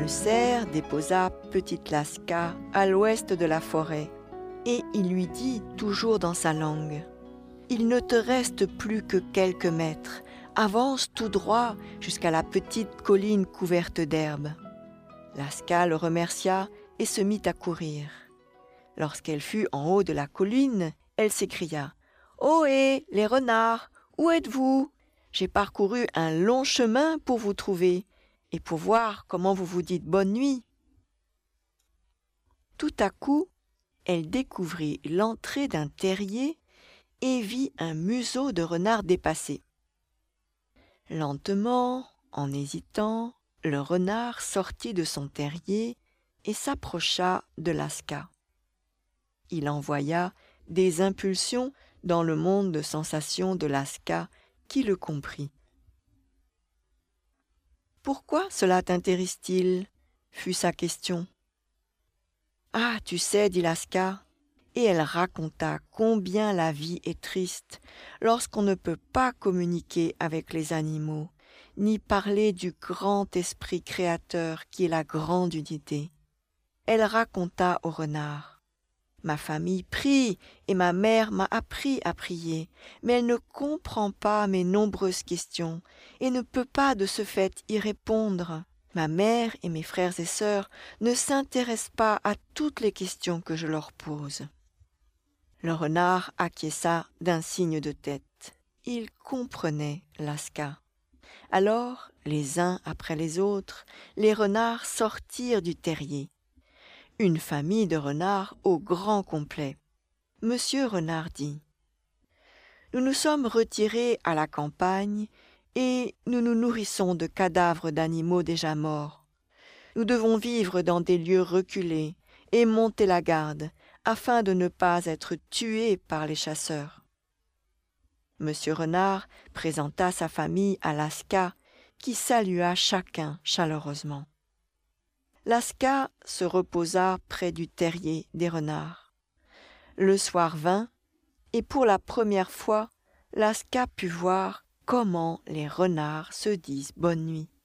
Le cerf déposa petite Lasca à l'ouest de la forêt, et il lui dit toujours dans sa langue : « Il ne te reste plus que quelques mètres, avance tout droit jusqu'à la petite colline couverte d'herbe. » Lasca le remercia et se mit à courir. Lorsqu'elle fut en haut de la colline, elle s'écria : « Ohé, les renards, où êtes-vous ? J'ai parcouru un long chemin pour vous trouver et pour voir comment vous vous dites bonne nuit. » Tout à coup, elle découvrit l'entrée d'un terrier et vit un museau de renard dépassé. Lentement, en hésitant, le renard sortit de son terrier et s'approcha de Lasca. Il envoya des impulsions dans le monde de sensations de Lasca qui le comprit. « Pourquoi cela t'intéresse-t-il » fut sa question. « Ah, tu sais, dit Lasca, » et elle raconta combien la vie est triste lorsqu'on ne peut pas communiquer avec les animaux, ni parler du grand esprit créateur qui est la grande unité. Elle raconta au renard : « Ma famille prie et ma mère m'a appris à prier, mais elle ne comprend pas mes nombreuses questions et ne peut pas de ce fait y répondre. Ma mère et mes frères et sœurs ne s'intéressent pas à toutes les questions que je leur pose. » Le renard acquiesça d'un signe de tête. Il comprenait Lasca. Alors, les uns après les autres, les renards sortirent du terrier. Une famille de renards au grand complet. Monsieur Renard dit : « Nous nous sommes retirés à la campagne et nous nous nourrissons de cadavres d'animaux déjà morts. Nous devons vivre dans des lieux reculés et monter la garde afin de ne pas être tués par les chasseurs. » Monsieur Renard présenta sa famille à Lasca, qui salua chacun chaleureusement. Lasca se reposa près du terrier des renards. Le soir vint, et pour la première fois, Lasca put voir comment les renards se disent bonne nuit.